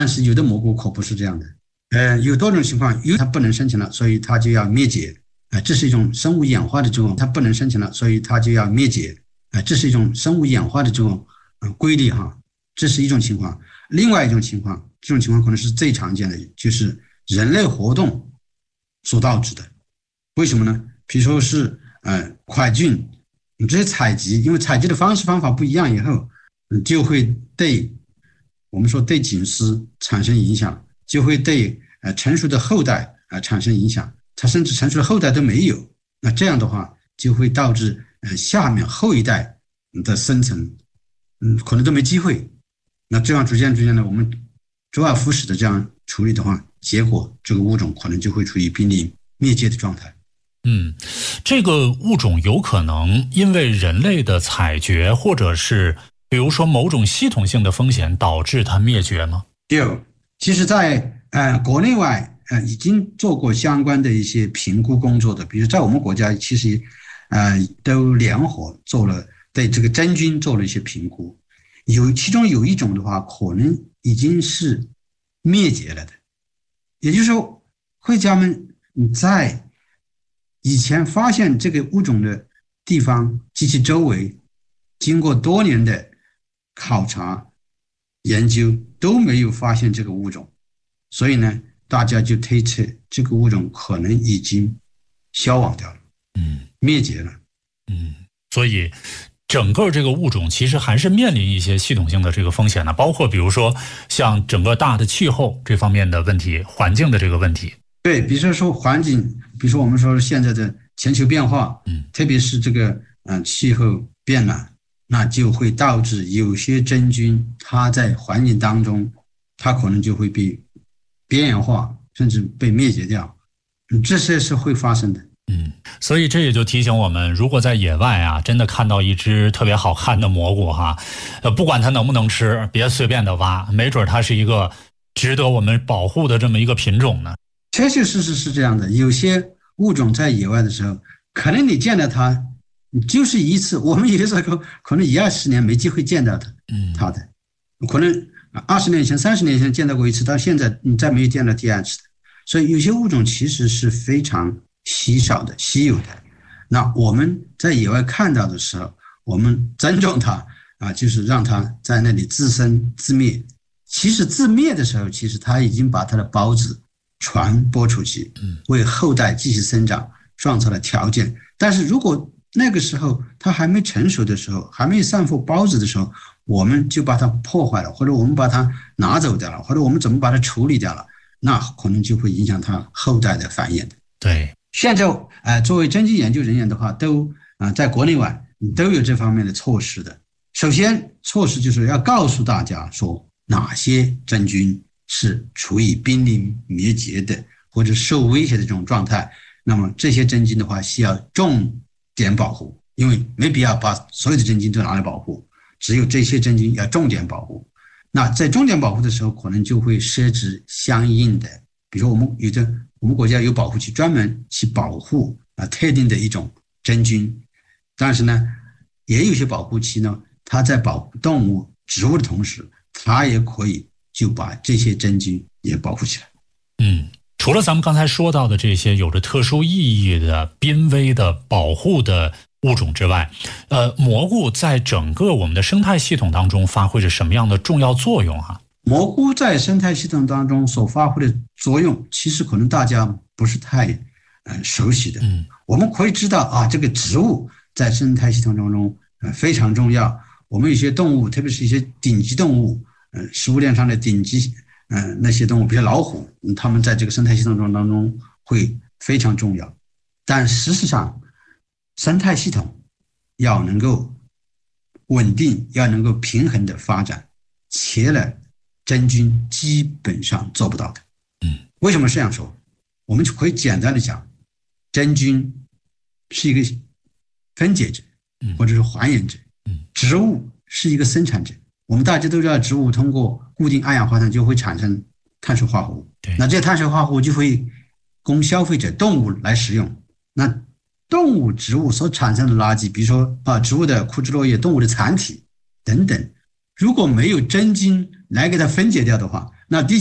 但是有的蘑菇可不是这样的，有多种情况，因为它不能生存了，所以它就要灭绝，这是一种生物演化的这种，它不能生存了，所以它就要灭绝，这是一种生物演化的这种规律哈，这是一种情况。另外一种情况，这种情况可能是最常见的，就是人类活动所导致的。为什么呢？比如说是快菌，你这些采集，因为采集的方式方法不一样以后，就会对我们说对菌丝产生影响，就会对成熟的后代产生影响，它甚至成熟的后代都没有。那这样的话，就会导致下面后一代的生存，可能都没机会。那这样逐渐的，我们周而复始的这样处理的话，结果这个物种可能就会处于濒临灭绝的状态。 这个物种有可能因为人类的采掘，或者是比如说某种系统性的风险导致它灭绝吗？ 有，其实在国内外已经做过相关的一些评估工作的，比如在我们国家其实都联合做了对这个真菌做了一些评估，其中有一种的话可能已经是灭绝了的，也就是说会家们在以前发现这个物种的地方及其周围，经过多年的考察研究都没有发现这个物种，所以呢，大家就推测这个物种可能已经消亡掉了，灭绝了。 所以整个这个物种其实还是面临一些系统性的这个风险的，包括比如说像整个大的气候这方面的问题，环境的这个问题。 对，比如说环境，比如说我们说现在的全球变化，特别是这个气候变暖，那就会导致有些真菌它在环境当中，它可能就会被边缘化，甚至被灭绝掉，这些是会发生的。 所以这也就提醒我们，如果在野外真的看到一只特别好看的蘑菇不管它能不能吃，别随便的挖，没准它是一个值得我们保护的这么一个品种呢。 确确实实是这样的，有些物种在野外的时候，可能你见到它就是一次，我们有的时候可能1-20年没机会见到它的，可能20年前、30年前见到过一次，到现在你再没有见到第二次的。所以有些物种其实是非常稀少的、稀有的。那我们在野外看到的时候，我们尊重它就是让它在那里自生自灭。其实自灭的时候，其实它已经把它的孢子传播出去，为后代继续生长创造了条件。但是如果那个时候它还没成熟的时候，还没有散布孢子的时候，我们就把它破坏了，或者我们把它拿走掉了，或者我们怎么把它处理掉了，那可能就会影响它后代的繁衍。 对， 现在作为真菌研究人员的话，都在国内外都有这方面的措施的。首先措施就是要告诉大家说哪些真菌是处于濒临灭绝的或者受威胁的这种状态，那么这些真菌的话需要重点保护，因为没必要把所有的真菌都拿来保护，只有这些真菌要重点保护。那在重点保护的时候，可能就会设置相应的，比如说我们国家有保护区专门去保护特定的一种真菌，但是呢，也有些保护区呢，它在保护动物、植物的同时，它也可以就把这些真菌也保护起来。 除了咱们刚才说到的这些有着特殊意义的濒危的保护的物种之外，蘑菇在整个我们的生态系统当中发挥着什么样的重要作用蘑菇在生态系统当中所发挥的作用，其实可能大家不是太熟悉的。我们可以知道这个植物在生态系统当中非常重要。我们有些动物，特别是一些顶级动物，食物链上的顶级那些动物，比如老虎，它们在这个生态系统当中会非常重要。但事实上，生态系统要能够稳定，要能够平衡的发展，缺了真菌基本上做不到的。为什么这样说？我们可以简单的讲，真菌是一个分解者，或者是还原者，植物是一个生产者。我们大家都知道，植物通过固定二氧化碳就会产生碳水化合物，那这些碳水化合物就会供消费者动物来使用。那动物、植物所产生的垃圾，比如说植物的枯枝落叶、动物的残体等等，如果没有真菌来给它分解掉的话， 那